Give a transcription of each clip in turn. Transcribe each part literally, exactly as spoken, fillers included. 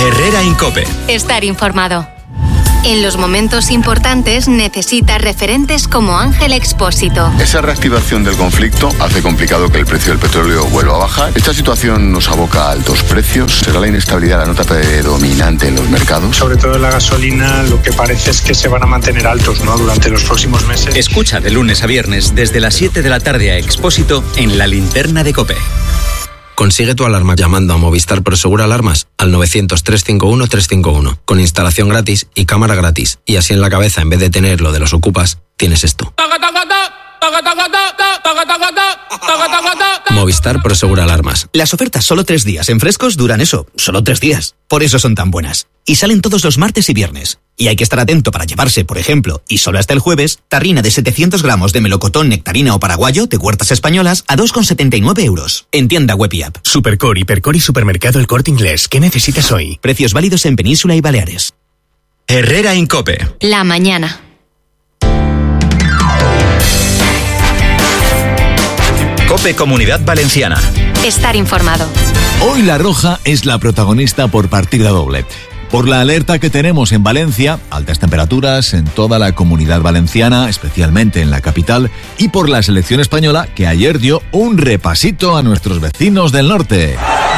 Herrera Incope. Estar informado. En los momentos importantes necesitas referentes como Ángel Expósito. Esa reactivación del conflicto hace complicado que el precio del petróleo vuelva a bajar. Esta situación nos aboca a altos precios. ¿Será la inestabilidad la nota predominante en los mercados? Sobre todo en la gasolina, lo que parece es que se van a mantener altos, ¿no?, durante los próximos meses. Escucha de lunes a viernes desde las siete de la tarde a Expósito en La Linterna de COPE. Consigue tu alarma llamando a Movistar Prosegur Alarmas al novecientos, trescientos cincuenta y uno, trescientos cincuenta y uno, con instalación gratis y cámara gratis. Y así en la cabeza, en vez de tener lo de los ocupas, tienes esto. Movistar Prosegur Alarmas. Las ofertas solo tres días en Frescos duran eso, solo tres días. Por eso son tan buenas. Y salen todos los martes y viernes. Y hay que estar atento para llevarse, por ejemplo, y solo hasta el jueves, tarrina de setecientos gramos de melocotón, nectarina o paraguayo de Huertas Españolas a dos con setenta y nueve euros. En tienda web y app. Supercore, Hipercore y Supermercado El Corte Inglés. ¿Qué necesitas hoy? Precios válidos en Península y Baleares. Herrera Incope. La mañana. COPE Comunidad Valenciana. Estar informado. Hoy La Roja es la protagonista por partida doble. Por la alerta que tenemos en Valencia, altas temperaturas en toda la Comunidad Valenciana, especialmente en la capital, y por la selección española que ayer dio un repasito a nuestros vecinos del norte.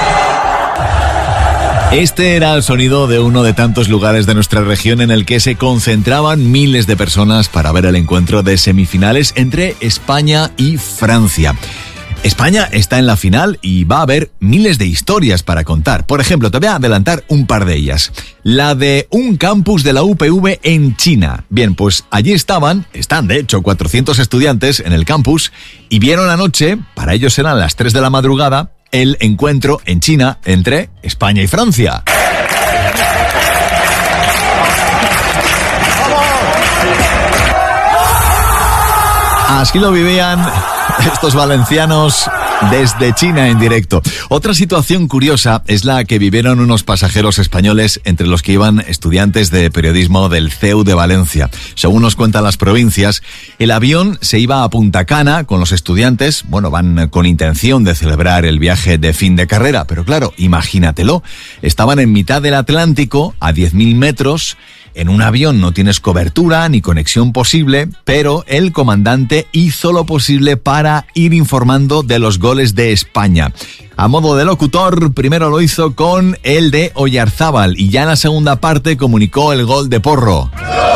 Este era el sonido de uno de tantos lugares de nuestra región en el que se concentraban miles de personas para ver el encuentro de semifinales entre España y Francia. España está en la final y va a haber miles de historias para contar. Por ejemplo, te voy a adelantar un par de ellas. La de un campus de la U P V en China. Bien, pues allí estaban, están de hecho cuatrocientos estudiantes en el campus y vieron anoche, para ellos eran las tres de la madrugada, el encuentro en China entre España y Francia. Así lo vivían estos valencianos desde China en directo. Otra situación curiosa es la que vivieron unos pasajeros españoles entre los que iban estudiantes de periodismo del C E U de Valencia. Según nos cuentan las provincias, el avión se iba a Punta Cana con los estudiantes. Bueno, van con intención de celebrar el viaje de fin de carrera, pero claro, imagínatelo. Estaban en mitad del Atlántico, a diez mil metros. En un avión no tienes cobertura ni conexión posible, pero el comandante hizo lo posible para ir informando de los goles de España. A modo de locutor, primero lo hizo con el de Oyarzábal y ya en la segunda parte comunicó el gol de Porro.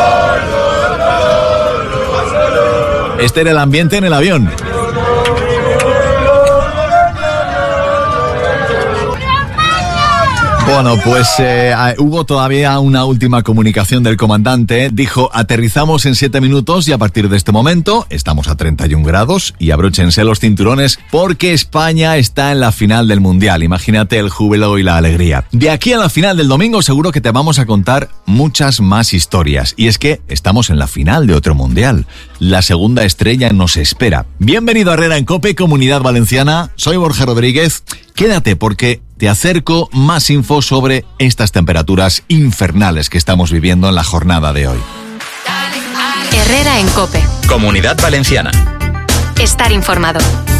Este era el ambiente en el avión. Bueno, pues eh, hubo todavía una última comunicación del comandante. Dijo, aterrizamos en siete minutos y a partir de este momento estamos a treinta y un grados y abróchense los cinturones porque España está en la final del Mundial. Imagínate el júbilo y la alegría. De aquí a la final del domingo seguro que te vamos a contar muchas más historias. Y es que estamos en la final de otro Mundial. La segunda estrella nos espera. Bienvenido a Herrera en COPE, Comunidad Valenciana. Soy Borja Rodríguez. Quédate porque te acerco más info sobre estas temperaturas infernales que estamos viviendo en la jornada de hoy. Herrera en COPE. Comunidad Valenciana. Estar informado.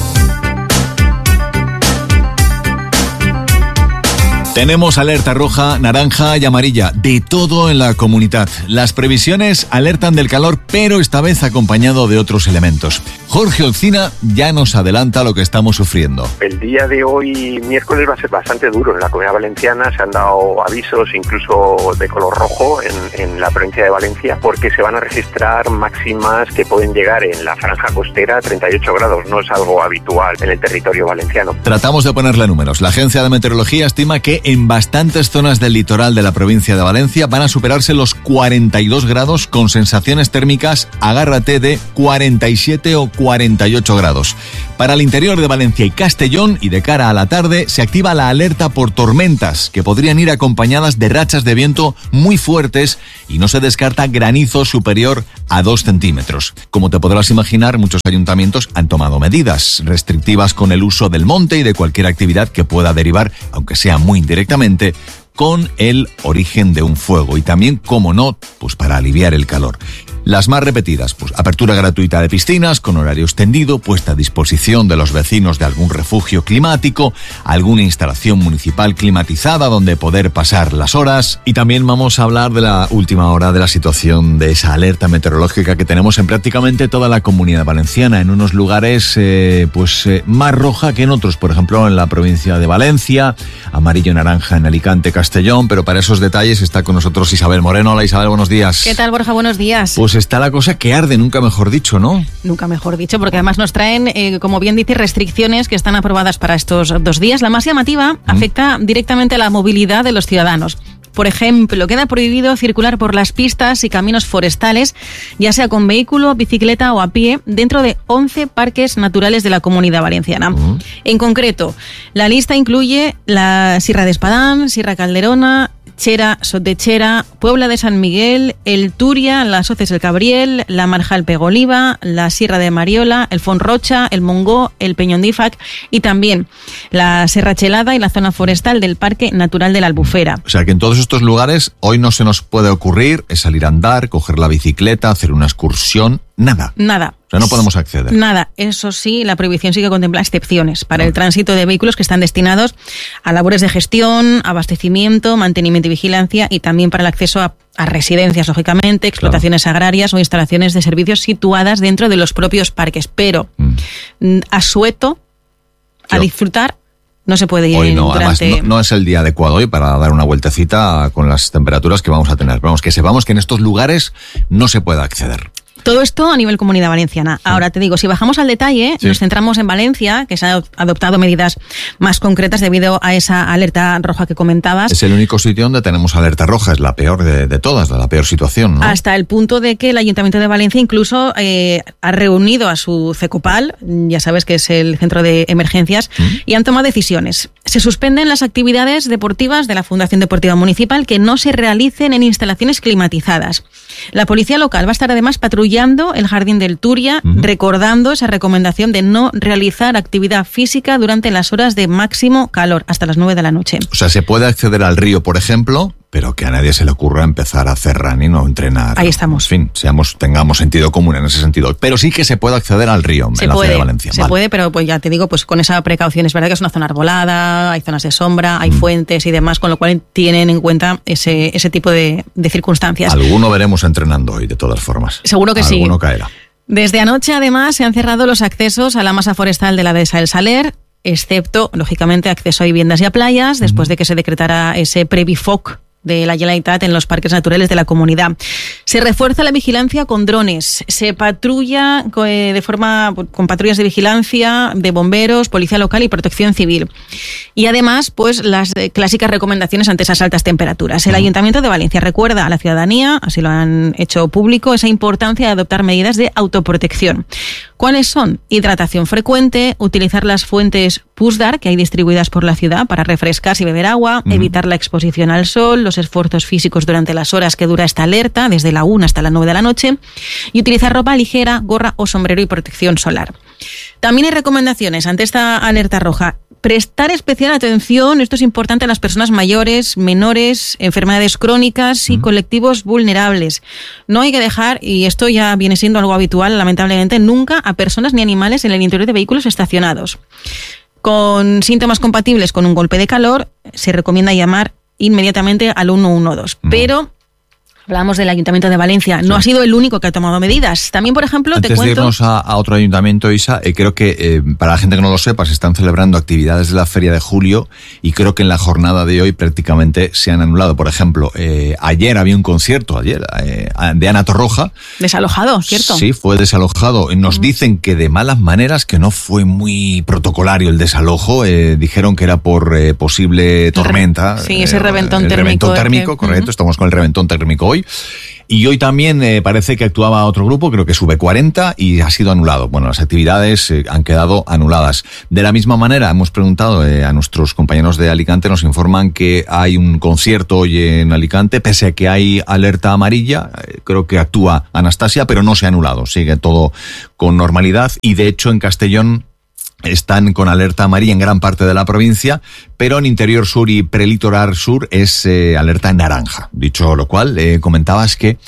Tenemos alerta roja, naranja y amarilla, de todo en la comunidad. Las previsiones alertan del calor, pero esta vez acompañado de otros elementos. Jorge Olcina ya nos adelanta lo que estamos sufriendo. El día de hoy, miércoles, va a ser bastante duro en la Comunidad Valenciana. Se han dado avisos incluso de color rojo en, en la provincia de Valencia, porque se van a registrar máximas que pueden llegar en la franja costera a treinta y ocho grados. No es algo habitual en el territorio valenciano. Tratamos de ponerle números. La Agencia de Meteorología estima que en bastantes zonas del litoral de la provincia de Valencia van a superarse los cuarenta y dos grados con sensaciones térmicas, agárrate, de cuarenta y siete o cuarenta y ocho grados. Para el interior de Valencia y Castellón y de cara a la tarde se activa la alerta por tormentas que podrían ir acompañadas de rachas de viento muy fuertes y no se descarta granizo superior a dos centímetros. Como te podrás imaginar, muchos ayuntamientos han tomado medidas restrictivas con el uso del monte y de cualquier actividad que pueda derivar, aunque sea muy indirectamente, con el origen de un fuego y también, como no, pues para aliviar el calor. Las más repetidas, pues apertura gratuita de piscinas con horario extendido, puesta a disposición de los vecinos de algún refugio climático, alguna instalación municipal climatizada donde poder pasar las horas. Y también vamos a hablar de la última hora de la situación de esa alerta meteorológica que tenemos en prácticamente toda la Comunidad Valenciana, en unos lugares eh, pues eh, más roja que en otros, por ejemplo en la provincia de Valencia, amarillo naranja en Alicante, Castellón, pero para esos detalles está con nosotros Isabel Moreno. Hola Isabel, buenos días. ¿Qué tal, Borja? Buenos días. Pues está la cosa que arde, nunca mejor dicho, ¿no? Nunca mejor dicho, porque además nos traen, eh, como bien dice, restricciones que están aprobadas para estos dos días. La más llamativa mm. afecta directamente a la movilidad de los ciudadanos. Por ejemplo, queda prohibido circular por las pistas y caminos forestales, ya sea con vehículo, bicicleta o a pie, dentro de once parques naturales de la Comunidad Valenciana. Uh-huh. En concreto, la lista incluye la Sierra de Espadán, Sierra Calderona, Chera, Sot de Chera, Puebla de San Miguel, el Turia, las Hoces del Cabriel, la Marjal Pegoliva, la Sierra de Mariola, el Font Rocha, el Mongó, el Peñón d'Ífac y también la Serra Chelada y la zona forestal del Parque Natural de la Albufera. O sea que en todos estos lugares hoy no se nos puede ocurrir es salir a andar, coger la bicicleta, hacer una excursión, nada. Nada. O sea, no podemos acceder. Nada. Eso sí, la prohibición sí que contempla excepciones para el tránsito de vehículos que están destinados a labores de gestión, abastecimiento, mantenimiento y vigilancia y también para el acceso a, a residencias, lógicamente, explotaciones claro. agrarias o instalaciones de servicios situadas dentro de los propios parques. Pero mm. asueto a Yo. disfrutar no se puede ir hoy no, durante... además, no, no es el día adecuado hoy para dar una vueltecita con las temperaturas que vamos a tener. Vamos, que sepamos que en estos lugares no se puede acceder. Todo esto a nivel Comunidad Valenciana. Sí. Ahora te digo, si bajamos al detalle, sí. nos centramos en Valencia, que se han adoptado medidas más concretas debido a esa alerta roja que comentabas. Es el único sitio donde tenemos alerta roja, es la peor de, de todas, la peor situación, ¿no? Hasta el punto de que el Ayuntamiento de Valencia incluso eh, ha reunido a su CECOPAL, ya sabes que es el centro de emergencias, ¿Mm? y han tomado decisiones. Se suspenden las actividades deportivas de la Fundación Deportiva Municipal que no se realicen en instalaciones climatizadas. La policía local va a estar además patrullando el jardín del Turia, uh-huh. recordando esa recomendación de no realizar actividad física durante las horas de máximo calor, hasta las nueve de la noche. O sea, se puede acceder al río, por ejemplo, pero que a nadie se le ocurra empezar a hacer running o entrenar. Ahí estamos. En fin, seamos, tengamos sentido común en ese sentido. Pero sí que se puede acceder al río se en la puede, ciudad de Valencia. Se vale. puede, pero pues ya te digo, pues con esa precaución. Es verdad que es una zona arbolada, hay zonas de sombra, hay mm. fuentes y demás, con lo cual tienen en cuenta ese, ese tipo de, de circunstancias. Alguno veremos entrenando hoy, de todas formas. Seguro que Alguno sí. Alguno caerá. Desde anoche, además, se han cerrado los accesos a la masa forestal de la Dehesa del Saler, excepto, lógicamente, acceso a viviendas y a playas, mm. después de que se decretara ese prebifoc de la Generalitat en los parques naturales de la comunidad. Se refuerza la vigilancia con drones, se patrulla de forma con patrullas de vigilancia de bomberos, policía local y protección civil. Y además, pues las clásicas recomendaciones ante esas altas temperaturas. El Ayuntamiento de Valencia recuerda a la ciudadanía, así lo han hecho público, esa importancia de adoptar medidas de autoprotección. ¿Cuáles son? Hidratación frecuente, utilizar las fuentes Pusdar que hay distribuidas por la ciudad para refrescarse y beber agua, uh-huh. evitar la exposición al sol, los esfuerzos físicos durante las horas que dura esta alerta, desde la una hasta las nueve de la noche, y utilizar ropa ligera, gorra o sombrero y protección solar. También hay recomendaciones ante esta alerta roja. Prestar especial atención, esto es importante, a las personas mayores, menores, enfermedades crónicas y mm. colectivos vulnerables. No hay que dejar, y esto ya viene siendo algo habitual, lamentablemente, nunca a personas ni animales en el interior de vehículos estacionados. Con síntomas compatibles con un golpe de calor, se recomienda llamar inmediatamente al uno uno dos. Mm. Pero hablamos del Ayuntamiento de Valencia. No sí. ha sido el único que ha tomado medidas. También, por ejemplo, Antes te cuento... Antes de irnos a, a otro ayuntamiento, Isa, eh, creo que eh, para la gente que no lo sepa, se están celebrando actividades de la Feria de Julio y creo que en la jornada de hoy prácticamente se han anulado. Por ejemplo, eh, ayer había un concierto, ayer, eh, de Ana Torroja. Desalojado, ¿cierto? Sí, fue desalojado. Nos mm. dicen que de malas maneras, que no fue muy protocolario el desalojo. Eh, dijeron que era por eh, posible tormenta. Sí, ese reventón eh, el térmico. reventón térmico, que... correcto. Uh-huh. Estamos con el reventón térmico hoy. Y hoy también eh, parece que actuaba otro grupo, creo que sube cuarenta, y ha sido anulado. Bueno, las actividades eh, han quedado anuladas. De la misma manera, hemos preguntado eh, a nuestros compañeros de Alicante, nos informan que hay un concierto hoy en Alicante, pese a que hay alerta amarilla, eh, creo que actúa Anastasia, pero no se ha anulado, sigue todo con normalidad. Y de hecho en Castellón están con alerta amarilla en gran parte de la provincia, pero en interior sur y prelitoral sur es eh, alerta naranja. Dicho lo cual, eh, comentabas que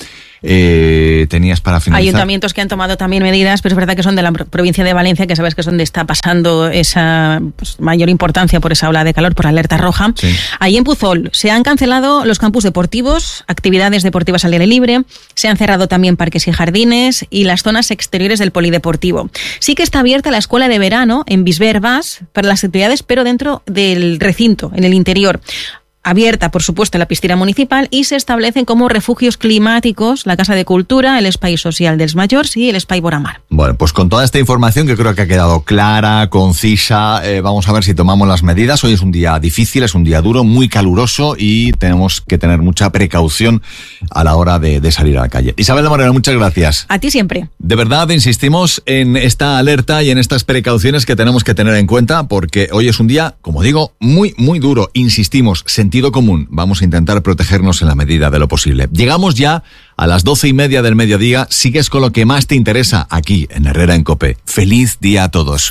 eh, tenías para finalizar. Ayuntamientos que han tomado también medidas, pero es verdad que son de la provincia de Valencia, que sabes que es donde está pasando esa pues, mayor importancia por esa ola de calor, por alerta roja. Sí. Ahí en Puzol se han cancelado los campus deportivos, actividades deportivas al aire libre, se han cerrado también parques y jardines y las zonas exteriores del polideportivo. Sí que está abierta la escuela de verano en Bisbér-Bas para las actividades, pero dentro del recinto, en el interior. Abierta, por supuesto, la piscina municipal y se establecen como refugios climáticos la Casa de Cultura, el Espai Social dels Majors y el Espai Boramar. Bueno, pues con toda esta información que creo que ha quedado clara, concisa, eh, vamos a ver si tomamos las medidas. Hoy es un día difícil, es un día duro, muy caluroso y tenemos que tener mucha precaución a la hora de, de salir a la calle. Isabel de Moreno, muchas gracias. A ti siempre. De verdad, insistimos en esta alerta y en estas precauciones que tenemos que tener en cuenta porque hoy es un día, como digo, muy, muy duro. Insistimos, sentido común. Vamos a intentar protegernos en la medida de lo posible. Llegamos ya a las doce y media del mediodía. Sigues con lo que más te interesa aquí en Herrera en COPE. Feliz día a todos.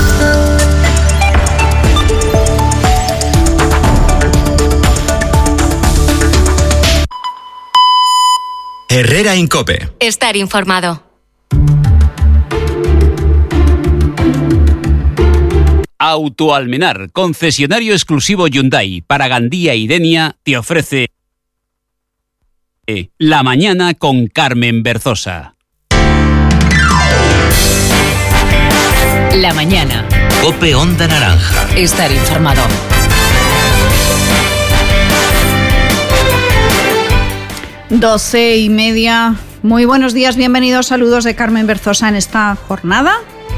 Herrera en COPE. Estar informado. Autoalmenar, concesionario exclusivo Hyundai para Gandía y Denia, te ofrece La Mañana con Carmen Berzosa. La Mañana. COPE Onda Naranja. Estar informado. Doce y media. Muy buenos días, bienvenidos. Saludos de Carmen Berzosa en esta jornada.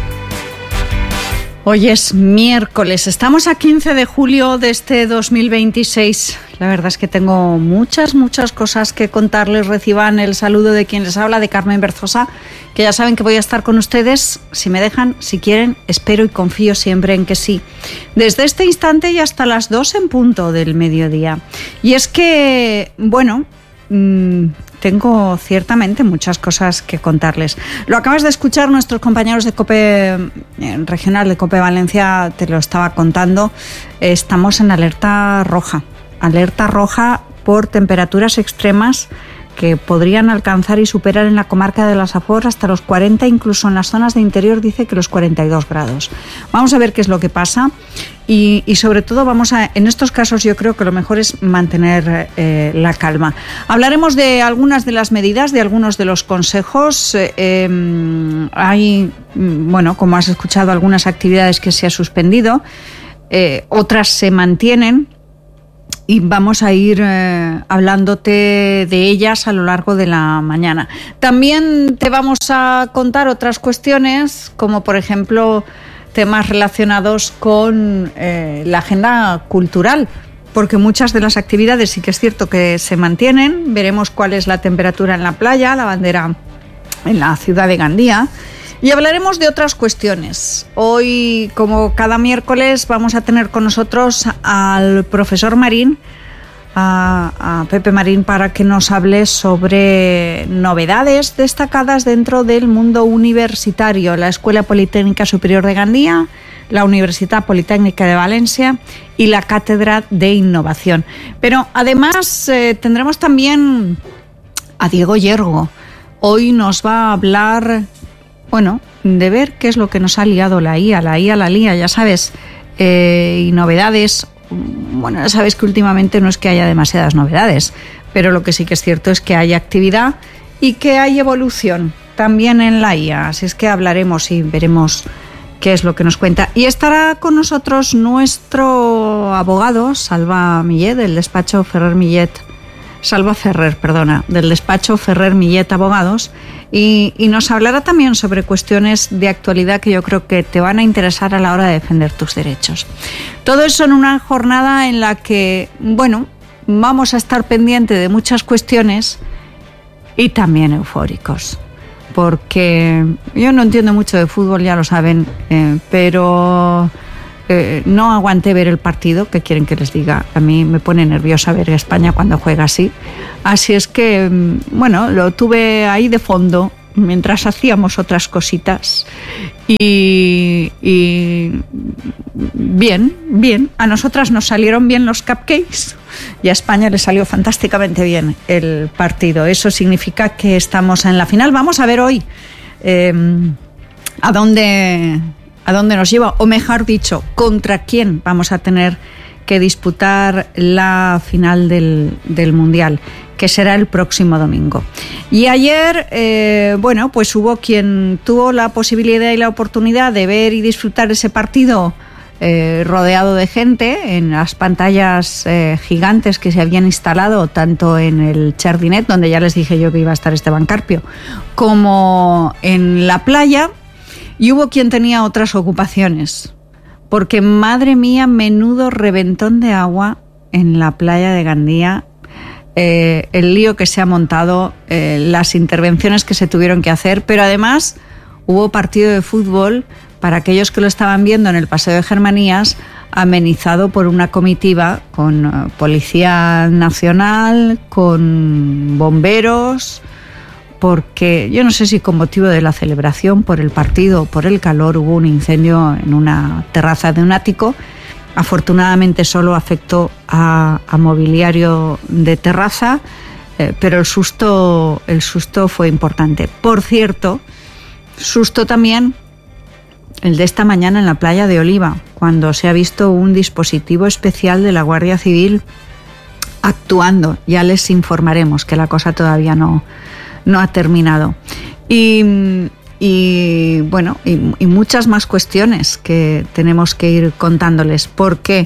Hoy es miércoles, estamos a quince de julio de este dos mil veintiséis. La verdad es que tengo muchas, muchas cosas que contarles. Reciban el saludo de quien les habla, de Carmen Berzosa, que ya saben que voy a estar con ustedes, si me dejan, si quieren, espero y confío siempre en que sí. Desde este instante y hasta las dos en punto del mediodía. Y es que, bueno... Mmm, tengo ciertamente muchas cosas que contarles. Lo acabas de escuchar, nuestros compañeros de COPE regional, de COPE Valencia, te lo estaba contando. Estamos en alerta roja. Alerta roja por temperaturas extremas que podrían alcanzar y superar en la comarca de la Safor hasta los cuarenta, incluso en las zonas de interior dice que los cuarenta y dos grados. Vamos a ver qué es lo que pasa y, y sobre todo vamos a, en estos casos yo creo que lo mejor es mantener eh, la calma. Hablaremos de algunas de las medidas, de algunos de los consejos. Eh, eh, hay, bueno, como has escuchado, algunas actividades que se han suspendido, eh, otras se mantienen. Y vamos a ir eh, hablándote de ellas a lo largo de la mañana. También te vamos a contar otras cuestiones, como por ejemplo temas relacionados con eh, la agenda cultural, porque muchas de las actividades sí que es cierto que se mantienen. Veremos cuál es la temperatura en la playa, la bandera en la ciudad de Gandía. Y hablaremos de otras cuestiones. Hoy, como cada miércoles, vamos a tener con nosotros al profesor Marín, a, a Pepe Marín, para que nos hable sobre novedades destacadas dentro del mundo universitario, la Escuela Politécnica Superior de Gandía, la Universidad Politécnica de Valencia y la Cátedra de Innovación. Pero además eh, tendremos también a Diego Yergo. Hoy nos va a hablar... Bueno, de ver qué es lo que nos ha liado la I A, la I A la lía, ya sabes, eh, y novedades. Bueno, ya sabes que últimamente no es que haya demasiadas novedades, pero lo que sí que es cierto es que hay actividad y que hay evolución también en la I A. Así es que hablaremos y veremos qué es lo que nos cuenta. Y estará con nosotros nuestro abogado, Salva Millet, del despacho Ferrer Millet, Salva Ferrer, perdona, del despacho Ferrer Millet Abogados, y, y nos hablará también sobre cuestiones de actualidad que yo creo que te van a interesar a la hora de defender tus derechos. Todo eso en una jornada en la que, bueno, vamos a estar pendiente de muchas cuestiones y también eufóricos, porque yo no entiendo mucho de fútbol, ya lo saben, eh, pero... Eh, no aguanté ver el partido, ¿qué quieren que les diga? A mí me pone nerviosa ver a España cuando juega así. Así es que, bueno, lo tuve ahí de fondo mientras hacíamos otras cositas. Y, y bien, bien. A nosotras nos salieron bien los cupcakes. y a España le salió fantásticamente bien el partido. Eso significa que estamos en la final. Vamos a ver hoy eh, a dónde, a dónde nos lleva, o mejor dicho, contra quién vamos a tener que disputar la final del, del Mundial, que será el próximo domingo. Y ayer, eh, bueno, pues hubo quien tuvo la posibilidad y la oportunidad de ver y disfrutar ese partido eh, rodeado de gente en las pantallas eh, gigantes que se habían instalado tanto en el Jardinet, donde ya les dije yo que iba a estar Esteban Carpio, como en la playa, y hubo quien tenía otras ocupaciones. Porque, madre mía, menudo reventón de agua en la playa de Gandía, eh, el lío que se ha montado, eh, las intervenciones que se tuvieron que hacer, pero además hubo partido de fútbol para aquellos que lo estaban viendo en el Paseo de Germanías, amenizado por una comitiva con uh, Policía Nacional, con bomberos, porque yo no sé si con motivo de la celebración, por el partido o por el calor, hubo un incendio en una terraza de un ático. Afortunadamente solo afectó a, a mobiliario de terraza, eh, pero el susto, el susto fue importante. Por cierto, susto también el de esta mañana en la playa de Oliva, cuando se ha visto un dispositivo especial de la Guardia Civil actuando. Ya les informaremos, que la cosa todavía no... no ha terminado. Y, y bueno, y, y muchas más cuestiones que tenemos que ir contándoles, porque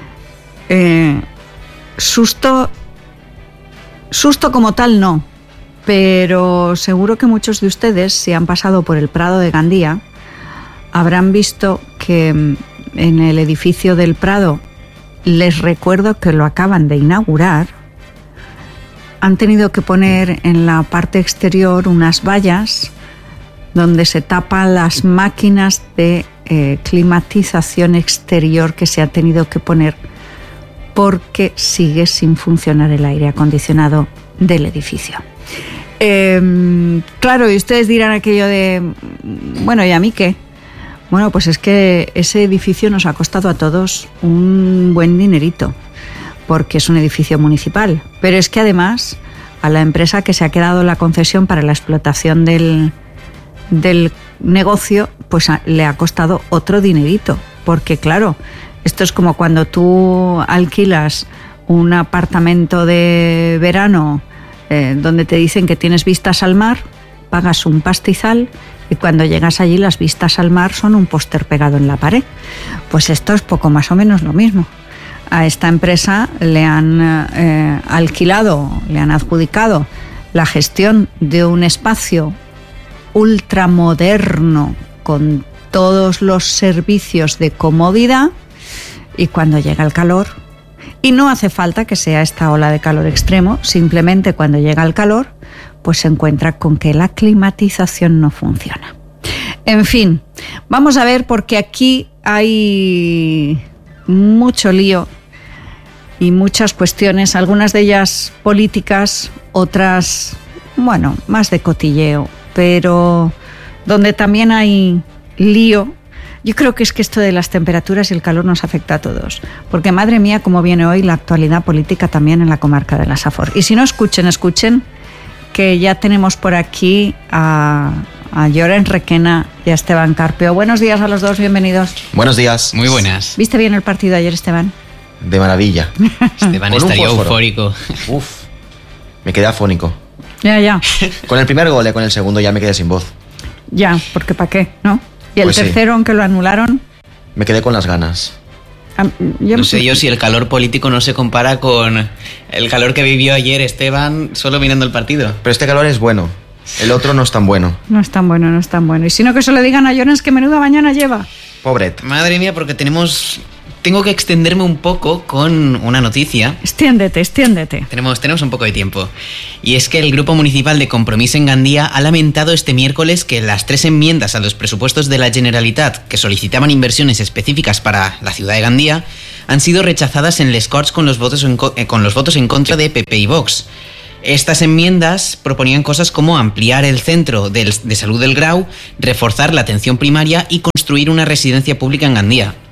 eh, susto, susto como tal no, pero seguro que muchos de ustedes, si han pasado por el Prado de Gandía, habrán visto que en el edificio del Prado, les recuerdo que lo acaban de inaugurar, han tenido que poner en la parte exterior unas vallas donde se tapan las máquinas de eh, climatización exterior que se han tenido que poner porque sigue sin funcionar el aire acondicionado del edificio. Eh, claro, y ustedes dirán aquello de, bueno, ¿y a mí qué? Bueno, pues es que ese edificio nos ha costado a todos un buen dinerito, porque es un edificio municipal, pero es que además a la empresa que se ha quedado la concesión para la explotación del, del negocio, pues a, le ha costado otro dinerito, porque claro, esto es como cuando tú alquilas un apartamento de verano eh, donde te dicen que tienes vistas al mar, pagas un pastizal y cuando llegas allí las vistas al mar son un póster pegado en la pared. Pues esto es poco más o menos lo mismo. A esta empresa le han eh, alquilado, le han adjudicado la gestión de un espacio ultramoderno con todos los servicios de comodidad, y cuando llega el calor, y no hace falta que sea esta ola de calor extremo, simplemente cuando llega el calor, pues se encuentra con que la climatización no funciona. En fin, vamos a ver, porque aquí hay mucho lío y muchas cuestiones, algunas de ellas políticas, otras, bueno, más de cotilleo, pero donde también hay lío. Yo creo que es que esto de las temperaturas y el calor nos afecta a todos, porque madre mía cómo viene hoy la actualidad política también en la comarca de la Safor. Y si no, escuchen, escuchen, que ya tenemos por aquí a, a Llorens Requena y a Esteban Carpio. Buenos días a los dos, bienvenidos. Buenos días. Muy buenas. ¿Viste bien el partido ayer, Esteban? De maravilla. Esteban estaría eufórico. Uf, me quedé afónico. Ya, ya. Con el primer gol y con el segundo ya me quedé sin voz. Ya, porque ¿para qué? ¿No? Y el pues tercero, sí, aunque lo anularon, me quedé con las ganas. Ah, yo no sé yo si el calor político no se compara con el calor que vivió ayer Esteban solo mirando el partido. Pero este calor es bueno. El otro no es tan bueno. No es tan bueno, no es tan bueno. Y si no, que se le digan a Llorens que menuda mañana lleva. Pobret. Madre mía, porque tenemos... Tengo que extenderme un poco con una noticia. Extiéndete, extiéndete. Tenemos, tenemos un poco de tiempo. Y es que el Grupo Municipal de Compromís en Gandía ha lamentado este miércoles que las tres enmiendas a los presupuestos de la Generalitat que solicitaban inversiones específicas para la ciudad de Gandía han sido rechazadas en les Corts con los votos en, con los votos en contra de P P y Vox. Estas enmiendas proponían cosas como ampliar el centro de, de salud del Grau, reforzar la atención primaria y construir una residencia pública en Gandía.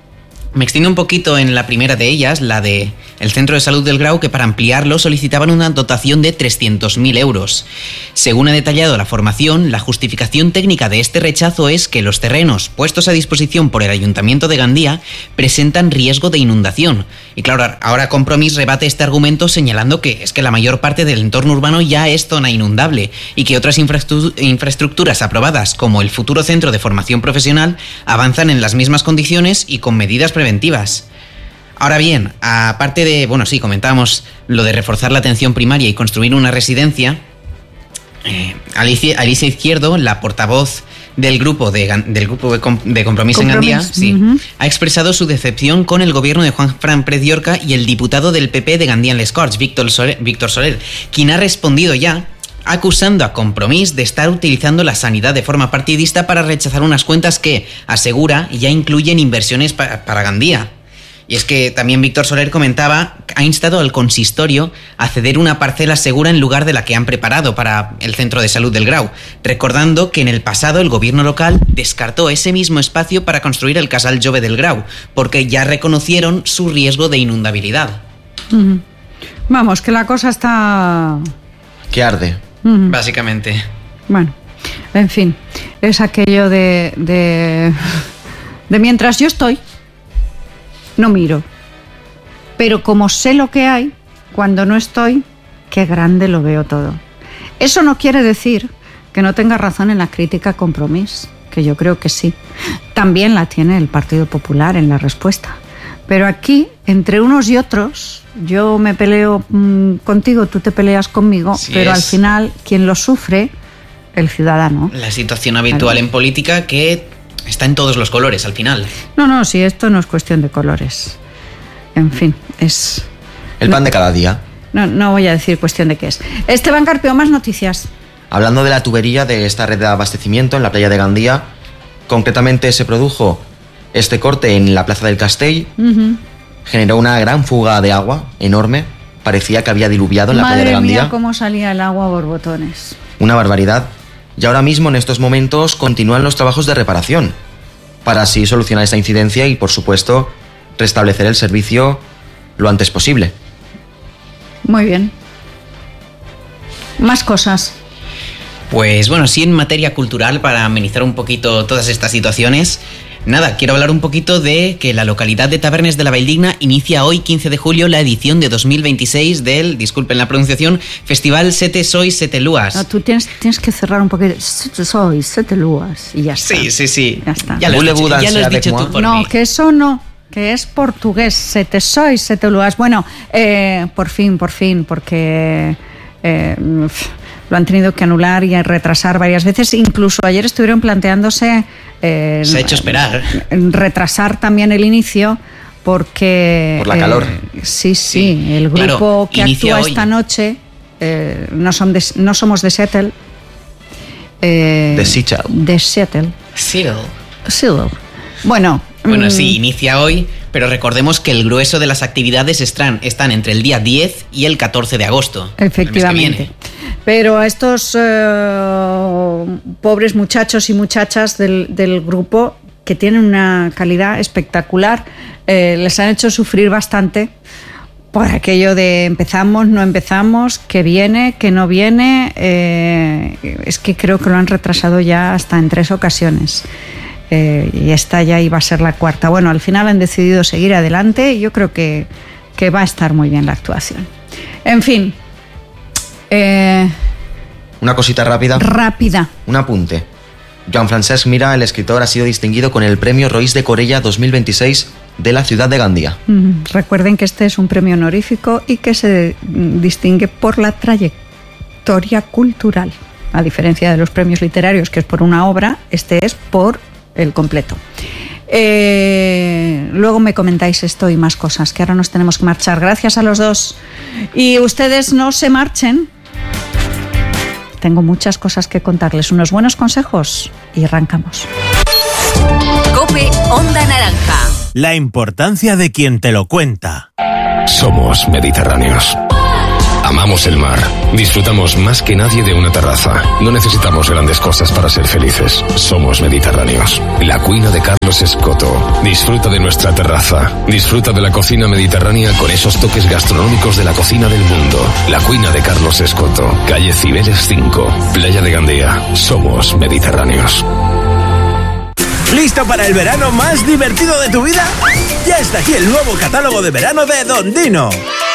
Me extiendo un poquito en la primera de ellas, la de el Centro de Salud del Grau, que para ampliarlo solicitaban una dotación de trescientos mil euros. Según ha detallado la formación, la justificación técnica de este rechazo es que los terrenos puestos a disposición por el Ayuntamiento de Gandía presentan riesgo de inundación. Y claro, ahora Compromís rebate este argumento señalando que es que la mayor parte del entorno urbano ya es zona inundable y que otras infraestructuras aprobadas, como el futuro Centro de Formación Profesional, avanzan en las mismas condiciones y con medidas preventivas. Ahora bien, aparte de, bueno, sí, comentábamos lo de reforzar la atención primaria y construir una residencia, eh, Alicia, Alicia Izquierdo, la portavoz del grupo de, del grupo de, Com, de Compromís en Gandía, sí, uh-huh. ha expresado su decepción con el gobierno de Juan Fran Pérez Llorca y el diputado del P P de Gandía en les Corts, Víctor Soler, Víctor Soler, quien ha respondido ya acusando a Compromís de estar utilizando la sanidad de forma partidista para rechazar unas cuentas que, asegura, ya incluyen inversiones pa- para Gandía. Y es que también Víctor Soler comentaba, ha instado al consistorio a ceder una parcela segura en lugar de la que han preparado para el Centro de Salud del Grau, recordando que en el pasado el gobierno local descartó ese mismo espacio para construir el Casal Jove del Grau, porque ya reconocieron su riesgo de inundabilidad. Uh-huh. Vamos, que la cosa está... Que arde. Uh-huh. Básicamente. Bueno, en fin, es aquello de, de, de mientras yo estoy, no miro. Pero como sé lo que hay, cuando no estoy, qué grande lo veo todo. Eso no quiere decir que no tenga razón en la crítica a Compromís, que yo creo que sí. También la tiene el Partido Popular en la respuesta. Pero aquí, entre unos y otros, yo me peleo mmm, contigo, tú te peleas conmigo, sí, pero es al final quien lo sufre, el ciudadano. La situación habitual claro. en política que está en todos los colores al final. No, no, sí, esto no es cuestión de colores. En fin, es... El pan de cada día. No, no voy a decir cuestión de qué es. Esteban Carpio, más noticias. Hablando de la tubería de esta red de abastecimiento en la playa de Gandía, concretamente se produjo este corte en la Plaza del Castell, uh-huh. generó una gran fuga de agua enorme, parecía que había diluviado en la Madre playa de Gandía. Madre mía, cómo salía el agua a borbotones. Una barbaridad. Y ahora mismo, en estos momentos, continúan los trabajos de reparación, para así solucionar esta incidencia y, por supuesto, restablecer el servicio lo antes posible. Muy bien. Más cosas. Pues bueno, sí, en materia cultural, para amenizar un poquito todas estas situaciones, nada, quiero hablar un poquito de que la localidad de Tabernes de la Valldigna inicia hoy, quince de julio, la edición de dos mil veintiséis del, disculpen la pronunciación, Festival Sete Sois Sete Luas. No, tú tienes, tienes que cerrar un poquito. Sete Sois Sete Luas y ya está. Sí, sí, sí. Ya está. Ya lo has dicho, ya lo has dicho tú por No, mí. que eso no, que es portugués. Sete Sois Sete Luas. Bueno, eh, por fin, por fin, porque... Eh, lo han tenido que anular y retrasar varias veces. Incluso ayer estuvieron planteándose... Eh, Se ha hecho esperar. Retrasar también el inicio porque... Por la calor. Eh, sí, sí, sí. El grupo claro, que actúa hoy. esta noche, eh, no, son de, no somos de Seattle. Eh, de Seattle. De Seattle. Seattle. Seattle. Bueno... Bueno, mmm, sí, inicia hoy, pero recordemos que el grueso de las actividades están, están entre el día diez y el catorce de agosto. Efectivamente. Pero a estos uh, pobres muchachos y muchachas del, del grupo, que tienen una calidad espectacular, eh, les han hecho sufrir bastante por aquello de empezamos, no empezamos, que viene, que no viene. Eh, es que creo que lo han retrasado ya hasta en tres ocasiones. Eh, y esta ya iba a ser la cuarta. Bueno, al final han decidido seguir adelante y yo creo que, que va a estar muy bien la actuación. En fin. Eh, Una cosita rápida. Rápida. Un apunte. Joan Francesc Mira, el escritor, ha sido distinguido con el premio Roís de Corella dos mil veintiséis de la ciudad de Gandía. Mm, recuerden que este es un premio honorífico y que se distingue por la trayectoria cultural. A diferencia de los premios literarios, que es por una obra, este es por el completo. Eh, luego me comentáis esto y más cosas, que ahora nos tenemos que marchar. Gracias a los dos. Y ustedes no se marchen. Tengo muchas cosas que contarles, unos buenos consejos y arrancamos. COPE Onda Naranja. La importancia de quien te lo cuenta. Somos mediterráneos. Amamos el mar. Disfrutamos más que nadie de una terraza. No necesitamos grandes cosas para ser felices. Somos mediterráneos. La Cuina de Carlos Escoto. Disfruta de nuestra terraza. Disfruta de la cocina mediterránea con esos toques gastronómicos de la cocina del mundo. La Cuina de Carlos Escoto. Calle Cibeles cinco. Playa de Gandía. Somos mediterráneos. ¿Listo para el verano más divertido de tu vida? Ya está aquí el nuevo catálogo de verano de Don Dino.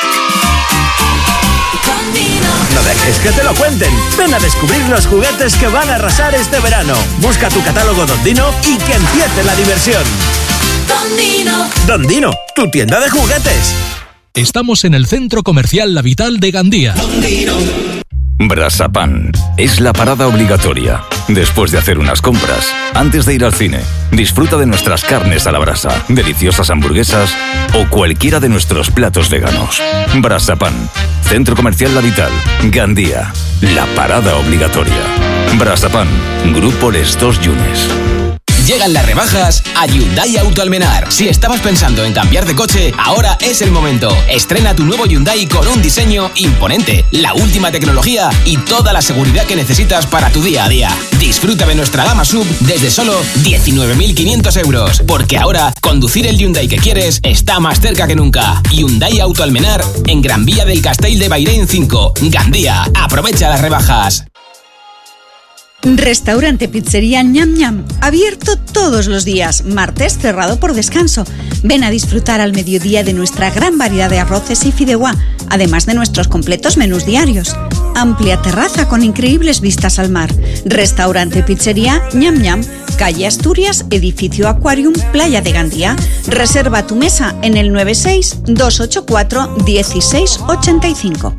No dejes que te lo cuenten. Ven a descubrir los juguetes que van a arrasar este verano. Busca tu catálogo Don Dino y que empiece la diversión. Don Dino. Don Dino, tu tienda de juguetes. Estamos en el Centro Comercial La Vital de Gandía. Don Dino. Brasapan es la parada obligatoria. Después de hacer unas compras, antes de ir al cine, disfruta de nuestras carnes a la brasa, deliciosas hamburguesas o cualquiera de nuestros platos veganos. Brasapan, Centro Comercial La Vital, Gandía, la parada obligatoria. Brasapan, Grupo Les Dos Yunes. Llegan las rebajas a Hyundai Auto Almenar. Si estabas pensando en cambiar de coche, ahora es el momento. Estrena tu nuevo Hyundai con un diseño imponente, la última tecnología y toda la seguridad que necesitas para tu día a día. Disfruta de nuestra gama sub desde solo diecinueve mil quinientos euros. Porque ahora, conducir el Hyundai que quieres está más cerca que nunca. Hyundai Auto Almenar en Gran Vía del Castell de Bairén cinco, Gandía. Aprovecha las rebajas. Restaurante Pizzería Ñam Ñam, abierto todos los días, martes cerrado por descanso. Ven a disfrutar al mediodía de nuestra gran variedad de arroces y fideuá, además de nuestros completos menús diarios. Amplia terraza con increíbles vistas al mar. Restaurante Pizzería Ñam Ñam, calle Asturias, edificio Aquarium, Playa de Gandía. Reserva tu mesa en el nueve seis dos ocho cuatro uno seis ocho cinco.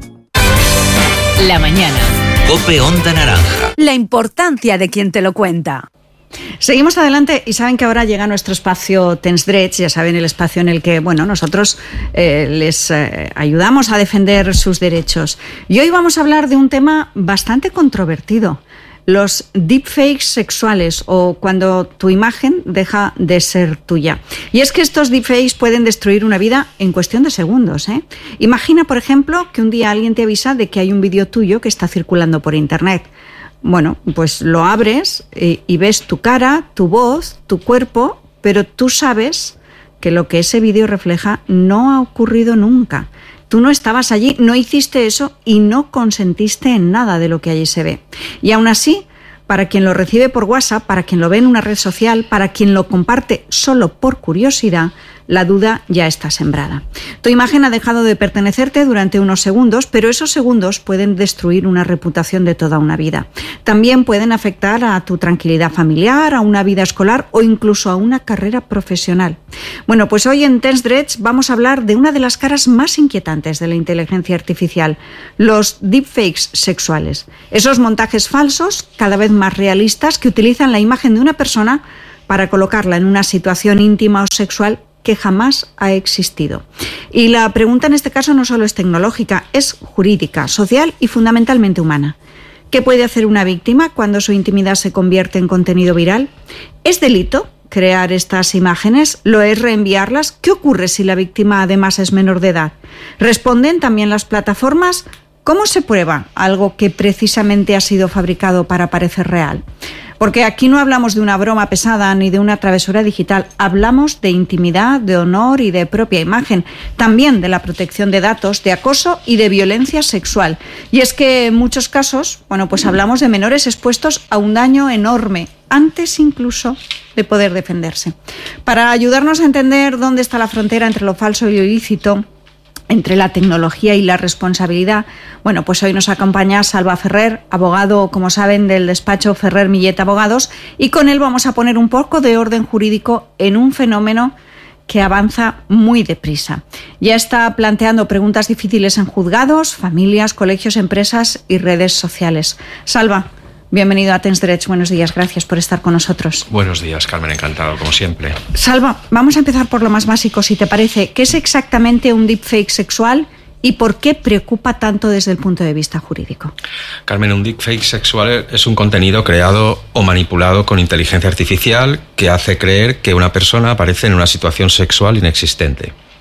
La mañana. COPE Onda Naranja. La importancia de quien te lo cuenta. Seguimos adelante y saben que ahora llega nuestro espacio Tens Drets, ya saben, el espacio en el que, bueno, nosotros eh, les eh, ayudamos a defender sus derechos. Y hoy vamos a hablar de un tema bastante controvertido. Los deepfakes sexuales, o cuando tu imagen deja de ser tuya. Y es que estos deepfakes pueden destruir una vida en cuestión de segundos, ¿eh? Imagina, por ejemplo, que un día alguien te avisa de que hay un vídeo tuyo que está circulando por internet. Bueno, pues lo abres y, y ves tu cara, tu voz, tu cuerpo, pero tú sabes que lo que ese vídeo refleja no ha ocurrido nunca. Tú no estabas allí, no hiciste eso y no consentiste en nada de lo que allí se ve. Y aún así, para quien lo recibe por WhatsApp, para quien lo ve en una red social, para quien lo comparte solo por curiosidad, la duda ya está sembrada. Tu imagen ha dejado de pertenecerte durante unos segundos, pero esos segundos pueden destruir una reputación de toda una vida. También pueden afectar a tu tranquilidad familiar, a una vida escolar o incluso a una carrera profesional. Bueno, pues hoy en Tens Drets vamos a hablar de una de las caras más inquietantes de la inteligencia artificial, los deepfakes sexuales. Esos montajes falsos, cada vez más realistas, que utilizan la imagen de una persona para colocarla en una situación íntima o sexual que jamás ha existido. Y la pregunta en este caso no solo es tecnológica, es jurídica, social y fundamentalmente humana. ¿Qué puede hacer una víctima cuando su intimidad se convierte en contenido viral? ¿Es delito crear estas imágenes? ¿Lo es reenviarlas? ¿Qué ocurre si la víctima además es menor de edad? ¿Responden también las plataformas? ¿Cómo se prueba algo que precisamente ha sido fabricado para parecer real? Porque aquí no hablamos de una broma pesada ni de una travesura digital, hablamos de intimidad, de honor y de propia imagen, también de la protección de datos, de acoso y de violencia sexual. Y es que en muchos casos, bueno, pues hablamos de menores expuestos a un daño enorme, antes incluso de poder defenderse. Para ayudarnos a entender dónde está la frontera entre lo falso y lo ilícito, entre la tecnología y la responsabilidad, bueno, pues hoy nos acompaña Salva Ferrer, abogado, como saben, del despacho Ferrer Millet Abogados, y con él vamos a poner un poco de orden jurídico en un fenómeno que avanza muy deprisa. Ya está planteando preguntas difíciles en juzgados, familias, colegios, empresas y redes sociales. Salva, bienvenido a Tens Drets. Buenos días, gracias por estar con nosotros. Buenos días, Carmen, encantado, como siempre. Salva, vamos a empezar por lo más básico, si te parece. ¿Qué es exactamente un deepfake sexual y por qué preocupa tanto desde el punto de vista jurídico? Carmen, un deepfake sexual es un contenido creado o manipulado con inteligencia artificial que hace creer que una persona aparece en una situación sexual inexistente.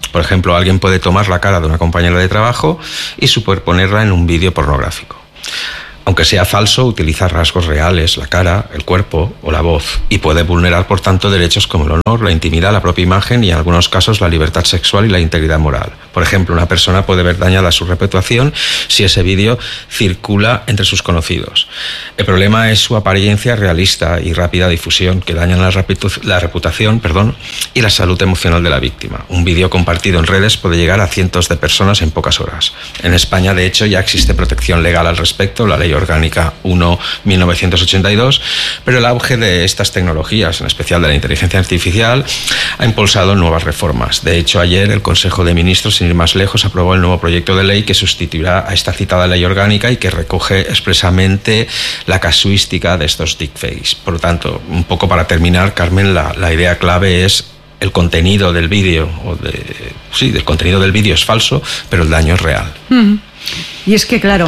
Por ejemplo, alguien puede tomar la cara de una compañera de trabajo y superponerla en un vídeo pornográfico. Aunque sea falso, utiliza rasgos reales, la cara, el cuerpo o la voz, y puede vulnerar, por tanto, derechos como el honor, la intimidad, la propia imagen y, en algunos casos, la libertad sexual y la integridad moral. Por ejemplo, una persona puede ver dañada su reputación si ese vídeo circula entre sus conocidos. El problema es su apariencia realista y rápida difusión, que dañan la, reputu- la reputación perdón, y la salud emocional de la víctima. Un vídeo compartido en redes puede llegar a cientos de personas en pocas horas. En España, de hecho, ya existe protección legal al respecto, la Ley Orgánica uno barra mil novecientos ochenta y dos, pero el auge de estas tecnologías, en especial de la inteligencia artificial, ha impulsado nuevas reformas. De hecho, ayer el Consejo de Ministros, sin ir más lejos, aprobó el nuevo proyecto de ley que sustituirá a esta citada Ley Orgánica y que recoge expresamente la casuística de estos deepfakes. Por lo tanto, un poco para terminar, Carmen, la, la idea clave es el contenido del vídeo, o de, sí, del contenido del vídeo es falso, pero el daño es real. Mm. Y es que, claro,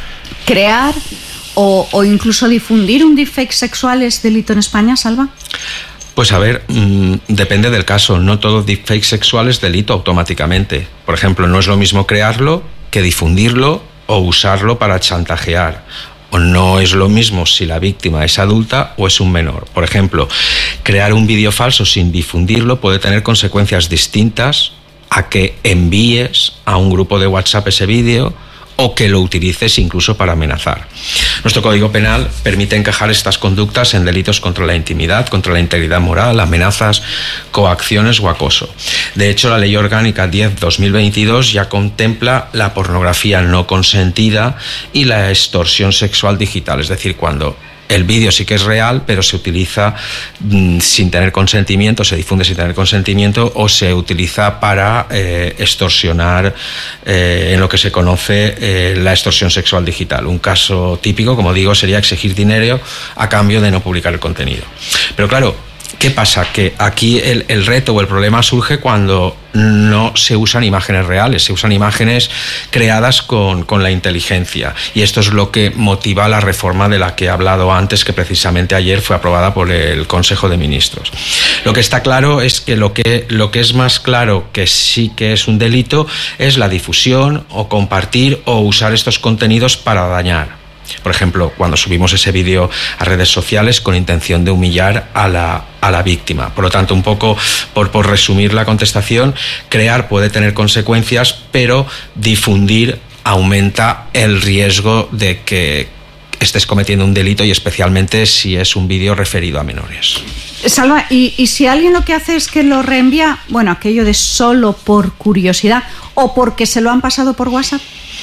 crear o, o incluso difundir un deepfake sexual es delito en España, Salva. Pues a ver, mmm, depende del caso. No todo deepfake sexual es delito automáticamente. Por ejemplo, no es lo mismo crearlo que difundirlo o usarlo para chantajear. O no es lo mismo si la víctima es adulta o es un menor. Por ejemplo, crear un vídeo falso sin difundirlo puede tener consecuencias distintas a que envíes a un grupo de WhatsApp ese vídeo o que lo utilices incluso para amenazar. Nuestro Código Penal permite encajar estas conductas en delitos contra la intimidad, contra la integridad moral, amenazas, coacciones o acoso. De hecho, la Ley Orgánica diez barra dos mil veintidós ya contempla la pornografía no consentida y la extorsión sexual digital, es decir, cuando el vídeo sí que es real, pero se utiliza mmm, sin tener consentimiento, se difunde sin tener consentimiento o se utiliza para eh, extorsionar eh, en lo que se conoce eh, la extorsión sexual digital. Un caso típico, como digo, sería exigir dinero a cambio de no publicar el contenido. Pero claro, ¿qué pasa? Que aquí el, el reto o el problema surge cuando no se usan imágenes reales, se usan imágenes creadas con, con la inteligencia. Y esto es lo que motiva la reforma de la que he hablado antes, que precisamente ayer fue aprobada por el Consejo de Ministros. Lo que está claro es que lo que, lo que es más claro que sí que es un delito es la difusión o compartir o usar estos contenidos para dañar. Por ejemplo, cuando subimos ese vídeo a redes sociales con intención de humillar a la, a la víctima. Por lo tanto, un poco por, por resumir la contestación, crear puede tener consecuencias, pero difundir aumenta el riesgo de que estés cometiendo un delito, y especialmente si es un vídeo referido a menores. Salva, ¿y, y si alguien lo que hace es que lo reenvía, bueno, aquello de solo por curiosidad o porque se lo han pasado por WhatsApp?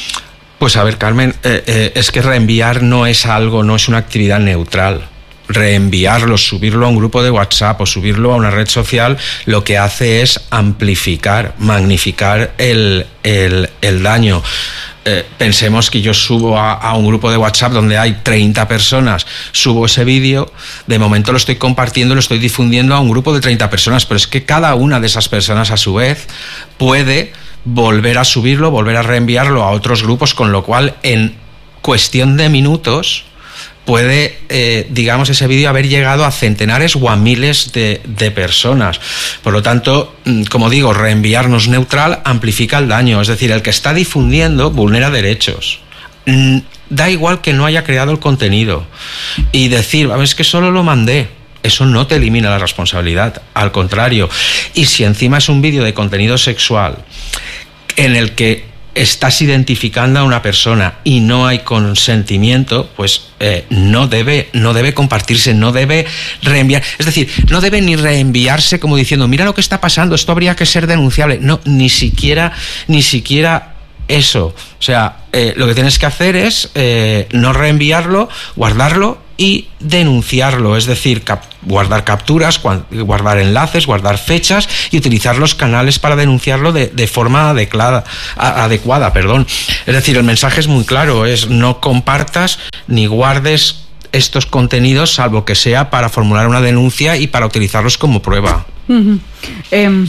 Pues a ver, Carmen, eh, eh, es que reenviar no es algo, no es una actividad neutral. Reenviarlo, subirlo a un grupo de WhatsApp o subirlo a una red social, lo que hace es amplificar, magnificar el, el, el daño. Eh, pensemos que yo subo a, a un grupo de WhatsApp donde hay treinta personas, subo ese vídeo, de momento lo estoy compartiendo, lo estoy difundiendo a un grupo de treinta personas, pero es que cada una de esas personas a su vez puede volver a subirlo, volver a reenviarlo a otros grupos, con lo cual en cuestión de minutos puede, eh, digamos, ese vídeo haber llegado a centenares o a miles de, de personas. Por lo tanto, como digo, reenviar no es neutral, amplifica el daño. Es decir, el que está difundiendo vulnera derechos. Da igual que no haya creado el contenido. Y decir, es que solo lo mandé, eso no te elimina la responsabilidad, al contrario. Y si encima es un vídeo de contenido sexual en el que estás identificando a una persona y no hay consentimiento, pues eh, no debe, no debe compartirse, no debe reenviar. Es decir, no debe ni reenviarse como diciendo, mira lo que está pasando, esto habría que ser denunciable. No, ni siquiera, ni siquiera eso. O sea, eh, lo que tienes que hacer es eh, no reenviarlo, guardarlo y denunciarlo, es decir, cap- guardar capturas, guardar enlaces, guardar fechas y utilizar los canales para denunciarlo de, de forma adecuada, a, adecuada, perdón. Es decir, el mensaje es muy claro, es no compartas ni guardes estos contenidos, salvo que sea para formular una denuncia y para utilizarlos como prueba. Uh-huh. eh,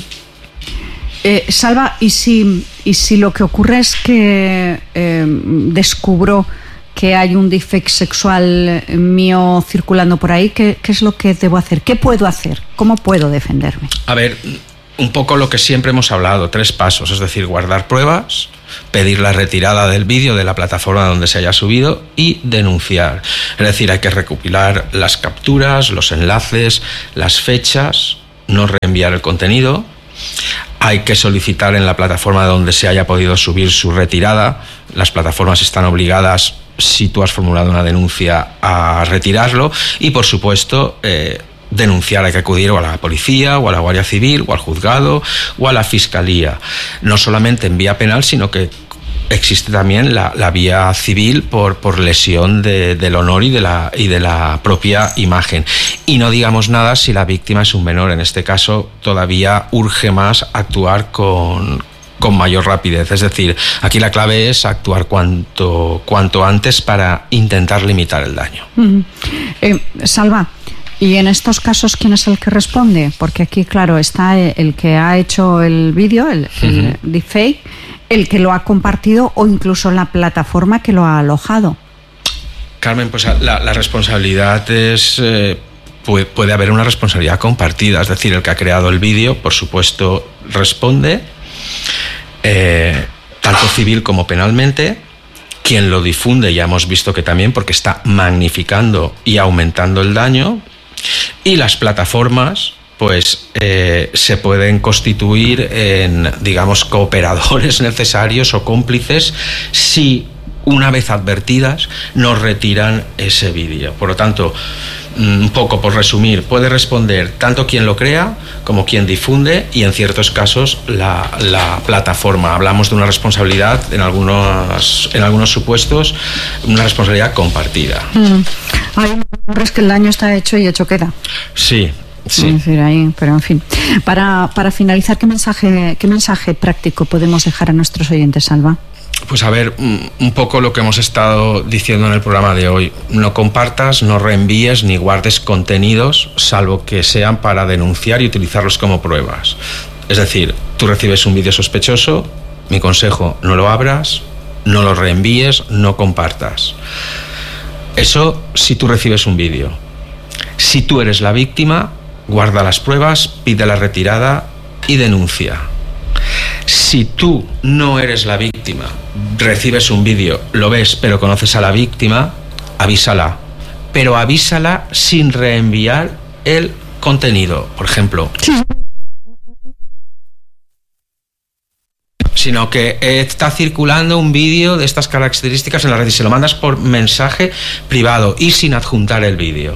eh, Salva, ¿y si, y si lo que ocurre es que eh, descubro que hay un deepfake sexual mío circulando por ahí, ¿qué, qué es lo que debo hacer? ¿Qué puedo hacer? ¿Cómo puedo defenderme? A ver, un poco lo que siempre hemos hablado, tres pasos, es decir, guardar pruebas, pedir la retirada del vídeo de la plataforma donde se haya subido y denunciar. Es decir, hay que recopilar las capturas, los enlaces, las fechas, no reenviar el contenido. Hay que solicitar en la plataforma donde se haya podido subir su retirada. Las plataformas están obligadas, si tú has formulado una denuncia, a retirarlo. Y, por supuesto, eh, denunciar, hay que acudir o a la policía, o a la Guardia Civil, o al juzgado, o a la Fiscalía. No solamente en vía penal, sino que existe también la, la vía civil por, por lesión de, del honor y de, la, y de la propia imagen. Y no digamos nada si la víctima es un menor. En este caso, todavía urge más actuar con, con mayor rapidez. Es decir, aquí la clave es actuar cuanto, cuanto antes para intentar limitar el daño. Uh-huh. eh, Salva, ¿y en estos casos quién es el que responde? Porque aquí, claro, está el que ha hecho el vídeo, el, uh-huh. el deepfake, el que lo ha compartido o incluso la plataforma que lo ha alojado. Carmen, pues la, la responsabilidad es... Eh, puede, puede haber una responsabilidad compartida, es decir, el que ha creado el vídeo, por supuesto, responde, eh, tanto civil como penalmente. Quien lo difunde, ya hemos visto que también, porque está magnificando y aumentando el daño. Y las plataformas, pues eh, se pueden constituir en, digamos, cooperadores necesarios o cómplices si, una vez advertidas, no retiran ese vídeo. Por lo tanto, un poco por resumir, puede responder tanto quien lo crea como quien difunde y, en ciertos casos, la, la plataforma. Hablamos de una responsabilidad, en algunos, en algunos supuestos, una responsabilidad compartida. Mm. Hay hombres que el daño está hecho y hecho queda. Sí. Sí. Es decir, ahí, pero en fin. Para, para finalizar, ¿qué mensaje, ¿qué mensaje práctico podemos dejar a nuestros oyentes, Salva? Pues a ver, un poco lo que hemos estado diciendo en el programa de hoy. No compartas, no reenvíes ni guardes contenidos, salvo que sean para denunciar y utilizarlos como pruebas. Es decir, tú recibes un vídeo sospechoso, mi consejo, no lo abras, no lo reenvíes, no compartas. Eso si tú recibes un vídeo. Si tú eres la víctima, guarda las pruebas, pide la retirada y denuncia. Si tú no eres la víctima, recibes un vídeo, lo ves, pero conoces a la víctima, avísala. Pero avísala sin reenviar el contenido. Por ejemplo, sino que está circulando un vídeo de estas características en la red y se lo mandas por mensaje privado y sin adjuntar el vídeo.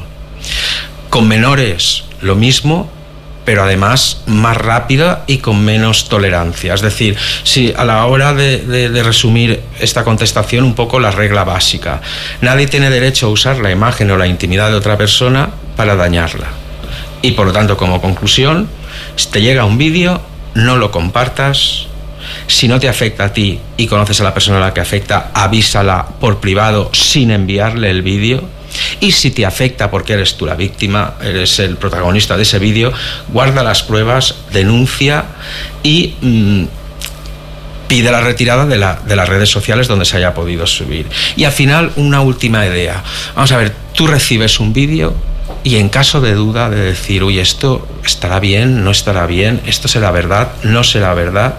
Con menores, lo mismo, pero además más rápida y con menos tolerancia. Es decir, si a la hora de, de, de resumir esta contestación, un poco la regla básica. Nadie tiene derecho a usar la imagen o la intimidad de otra persona para dañarla. Y por lo tanto, como conclusión, si te llega un vídeo, no lo compartas. Si no te afecta a ti y conoces a la persona a la que afecta, avísala por privado sin enviarle el vídeo. Y si te afecta porque eres tú la víctima, eres el protagonista de ese vídeo, guarda las pruebas, denuncia y mmm, pide la retirada de, la, de las redes sociales donde se haya podido subir. Y al final, una última idea. Vamos a ver, tú recibes un vídeo y en caso de duda de decir, uy, esto estará bien, no estará bien, esto será verdad, no será verdad,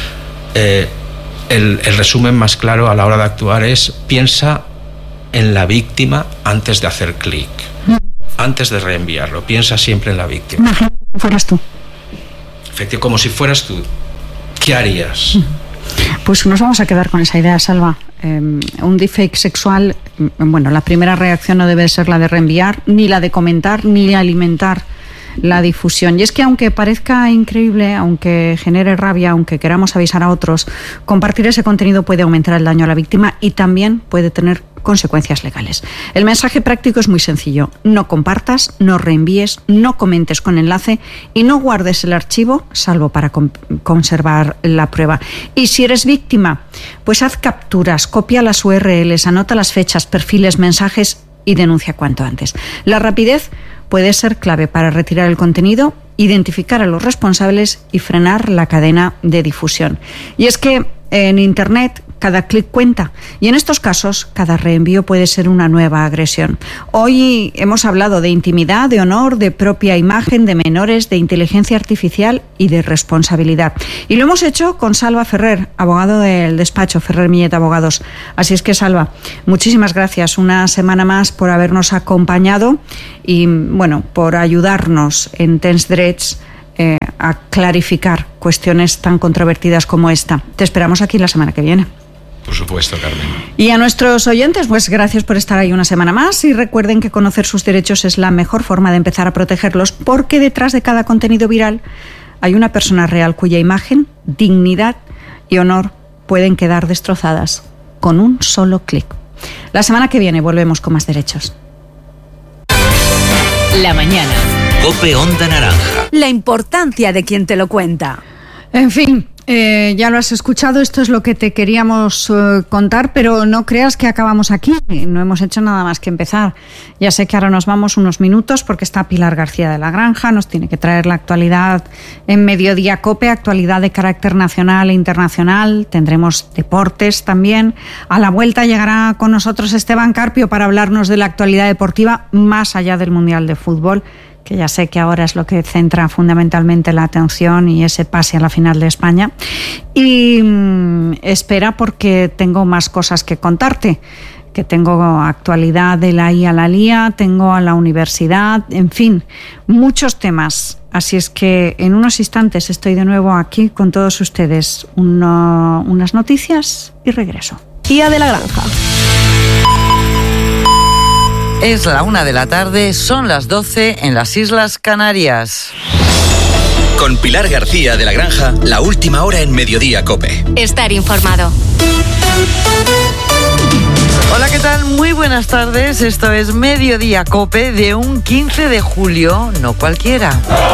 eh, el, el resumen más claro a la hora de actuar es: piensa en la víctima antes de hacer clic, antes de reenviarlo. Piensa siempre en la víctima. Imagínate que fueras tú. Efectivamente, como si fueras tú. ¿Qué harías? Pues nos vamos a quedar con esa idea, Salva. Eh, un deepfake sexual, bueno, la primera reacción no debe ser la de reenviar, ni la de comentar, ni alimentar la difusión. Y es que, aunque parezca increíble, aunque genere rabia, aunque queramos avisar a otros, compartir ese contenido puede aumentar el daño a la víctima y también puede tener consecuencias legales. El mensaje práctico es muy sencillo: no compartas, no reenvíes, no comentes con enlace y no guardes el archivo, salvo para con- conservar la prueba. Y si eres víctima, pues haz capturas, copia las U R Ls, anota las fechas, perfiles, mensajes y denuncia cuanto antes. La rapidez puede ser clave para retirar el contenido, identificar a los responsables y frenar la cadena de difusión. Y es que en Internet Cada clic cuenta y en estos casos cada reenvío puede ser una nueva agresión. Hoy hemos hablado de intimidad, de honor, de propia imagen, de menores, de inteligencia artificial y de responsabilidad. Y lo hemos hecho con Salva Ferrer, abogado del despacho Ferrer Millet Abogados. Así es que, Salva, muchísimas gracias una semana más por habernos acompañado y, bueno, por ayudarnos en Tens Drets eh, a clarificar cuestiones tan controvertidas como esta. Te esperamos aquí la semana que viene. Por supuesto, Carmen. Y a nuestros oyentes, pues gracias por estar ahí una semana más y recuerden que conocer sus derechos es la mejor forma de empezar a protegerlos, porque detrás de cada contenido viral hay una persona real cuya imagen, dignidad y honor pueden quedar destrozadas con un solo clic. La semana que viene volvemos con más derechos. La mañana. COPE Onda Naranja. La importancia de quien te lo cuenta. En fin, eh, ya lo has escuchado, esto es lo que te queríamos eh, contar, pero no creas que acabamos aquí, no hemos hecho nada más que empezar. Ya sé que ahora nos vamos unos minutos porque está Pilar García de la Granja, nos tiene que traer la actualidad en Mediodía COPE, actualidad de carácter nacional e internacional, tendremos deportes también. A la vuelta llegará con nosotros Esteban Carpio para hablarnos de la actualidad deportiva más allá del Mundial de Fútbol, que ya sé que ahora es lo que centra fundamentalmente la atención y ese pase a la final de España. Y mmm, espera porque tengo más cosas que contarte, que tengo actualidad de la I A la Lía, tengo a la universidad, en fin, muchos temas. Así es que en unos instantes estoy de nuevo aquí con todos ustedes. Uno, unas noticias y regreso. I A de la Granja. Es la una de la tarde, son las doce en las Islas Canarias. Con Pilar García de la Granja, la última hora en Mediodía COPE. Estar informado. Hola, ¿qué tal? Muy buenas tardes. Esto es Mediodía COPE de un quince de julio, no cualquiera.